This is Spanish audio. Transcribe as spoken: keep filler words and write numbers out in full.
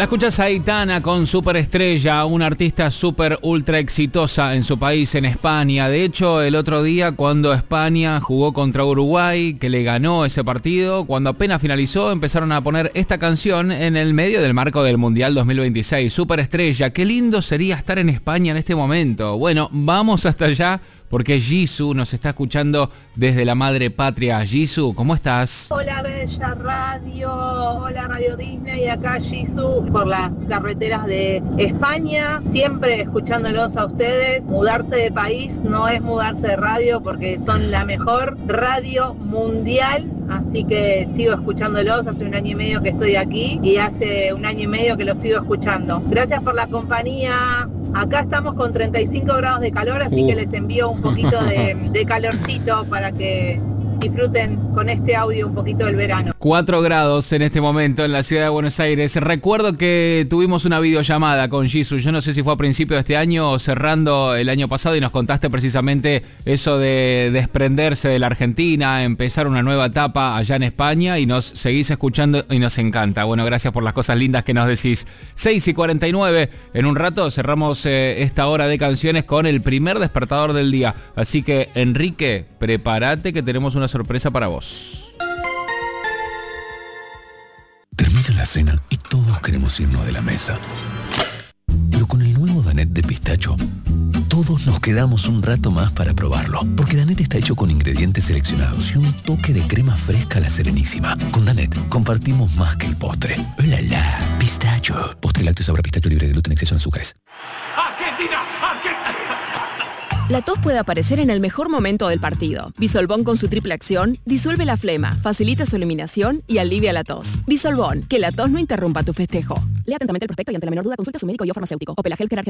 La escuchas a Aitana con Superestrella, una artista súper ultra exitosa en su país, en España. De hecho, el otro día cuando España jugó contra Uruguay, que le ganó ese partido, cuando apenas finalizó empezaron a poner esta canción en el medio del marco del Mundial dos mil veintiséis. Superestrella, qué lindo sería estar en España en este momento. Bueno, vamos hasta allá porque Jisoo nos está escuchando desde la madre patria. Jisoo, ¿cómo estás? Hola Bella Radio, hola Radio Disney, acá Jisoo por las carreteras de España, siempre escuchándolos a ustedes. Mudarse de país no es mudarse de radio porque son la mejor radio mundial, así que sigo escuchándolos. Hace un año y medio que estoy aquí y hace un año y medio que los sigo escuchando. Gracias por la compañía. Acá estamos con treinta y cinco grados de calor, así uh. que les envío un poquito de, de calorcito para que disfruten con este audio un poquito del verano. cuatro grados en este momento en la ciudad de Buenos Aires. Recuerdo que tuvimos una videollamada con Jisoo, yo no sé si fue a principio de este año o cerrando el año pasado, y nos contaste precisamente eso de desprenderse de la Argentina, empezar una nueva etapa allá en España, y nos seguís escuchando y nos encanta. Bueno, gracias por las cosas lindas que nos decís. seis y cuarenta y nueve, en un rato cerramos eh, esta hora de canciones con el primer despertador del día. Así que, Enrique, prepárate que tenemos una sorpresa para vos. Termina la cena y todos queremos irnos de la mesa. Pero con el nuevo Danette de pistacho, todos nos quedamos un rato más para probarlo. Porque Danette está hecho con ingredientes seleccionados y un toque de crema fresca a la Serenísima. Con Danette compartimos más que el postre. ¡Oh, la, la! Pistacho. Postre lácteo sabor a pistacho libre de gluten, exceso en azúcares. ¡Argentina! ¡Argentina! La tos puede aparecer en el mejor momento del partido. Bisolbón con su triple acción disuelve la flema, facilita su eliminación y alivia la tos. Bisolbón, que la tos no interrumpa tu festejo. Lea atentamente el prospecto y ante la menor duda consulta a su médico y o farmacéutico. Opel Healthcare Argentina.